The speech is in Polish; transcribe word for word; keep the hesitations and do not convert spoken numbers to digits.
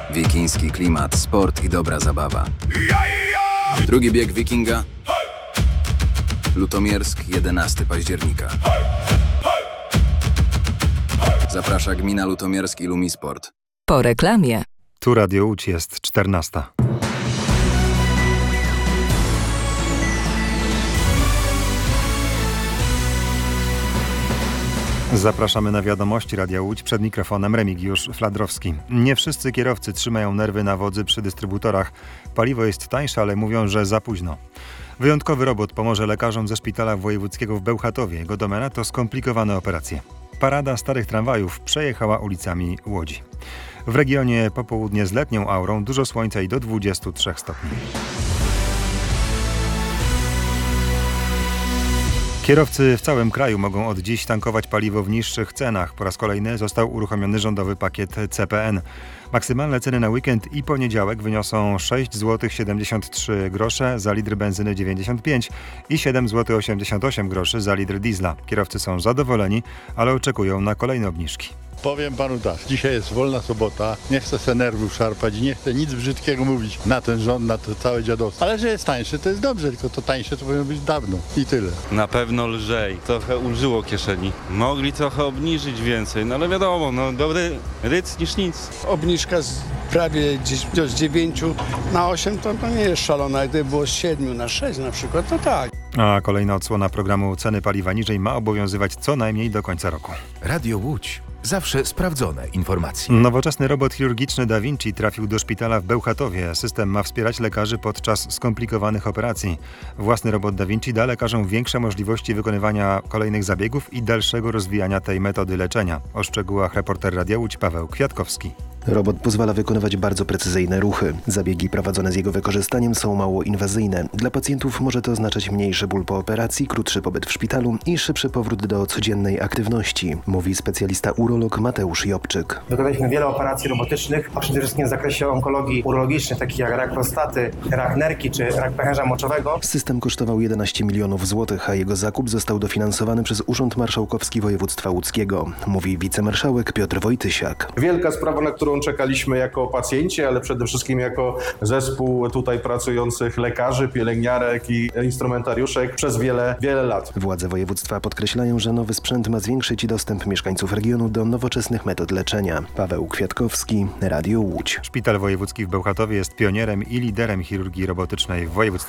Wikiński klimat, sport i dobra zabawa. Drugi bieg Wikinga. Lutomiersk, jedenastego października. Zaprasza gmina Lutomiersk i Lumisport. Po reklamie. Tu Radio Łódź, jest czternasta. Zapraszamy na wiadomości Radia Łódź, przed mikrofonem Remigiusz Fladrowski. Nie wszyscy kierowcy trzymają nerwy na wodzy przy dystrybutorach. Paliwo jest tańsze, ale mówią, że za późno. Wyjątkowy robot pomoże lekarzom ze szpitala wojewódzkiego w Bełchatowie. Jego domena to skomplikowane operacje. Parada starych tramwajów przejechała ulicami Łodzi. W regionie popołudnie z letnią aurą, dużo słońca i do dwudziestu trzech stopni. Kierowcy w całym kraju mogą od dziś tankować paliwo w niższych cenach. Po raz kolejny został uruchomiony rządowy pakiet C P N. Maksymalne ceny na weekend i poniedziałek wyniosą sześć złotych siedemdziesiąt trzy grosze za litr benzyny dziewięćdziesiąt pięć i siedem złotych osiemdziesiąt osiem groszy za litr diesla. Kierowcy są zadowoleni, ale oczekują na kolejne obniżki. Powiem panu tak, dzisiaj jest wolna sobota, nie chcę se nerwów szarpać i nie chcę nic brzydkiego mówić na ten rząd, na to całe dziadostwo. Ale że jest tańsze, to jest dobrze, tylko to tańsze to powinno być dawno i tyle. Na pewno lżej, trochę ulżyło kieszeni. Mogli trochę obniżyć więcej, no ale wiadomo, no dobry ryc niż nic. Obniżka z prawie gdzieś z dziewięciu na osiem to, to nie jest szalona, gdyby było z siedmiu na sześć na przykład, to tak. A kolejna odsłona programu Ceny paliwa niżej ma obowiązywać co najmniej do końca roku. Radio Łódź. Zawsze sprawdzone informacje. Nowoczesny robot chirurgiczny Da Vinci trafił do szpitala w Bełchatowie. System ma wspierać lekarzy podczas skomplikowanych operacji. Własny robot Da Vinci da lekarzom większe możliwości wykonywania kolejnych zabiegów i dalszego rozwijania tej metody leczenia. O szczegółach reporter Radia Łódź Paweł Kwiatkowski. Robot pozwala wykonywać bardzo precyzyjne ruchy. Zabiegi prowadzone z jego wykorzystaniem są mało inwazyjne. Dla pacjentów może to oznaczać mniejszy ból po operacji, krótszy pobyt w szpitalu i szybszy powrót do codziennej aktywności, mówi specjalista urolog Mateusz Jobczyk. Wykonaliśmy wiele operacji robotycznych, a przede wszystkim w zakresie onkologii urologicznej, takich jak rak prostaty, rak nerki czy rak pęcherza moczowego. System kosztował jedenaście milionów złotych, a jego zakup został dofinansowany przez Urząd Marszałkowski Województwa Łódzkiego, mówi wicemarszałek Piotr Wojtysiak. Wielka sprawa, na którą czekaliśmy jako pacjenci, ale przede wszystkim jako zespół tutaj pracujących lekarzy, pielęgniarek i instrumentariuszek przez wiele, wiele lat. Władze województwa podkreślają, że nowy sprzęt ma zwiększyć dostęp mieszkańców regionu do nowoczesnych metod leczenia. Paweł Kwiatkowski, Radio Łódź. Szpital Wojewódzki w Bełchatowie jest pionierem i liderem chirurgii robotycznej w województwie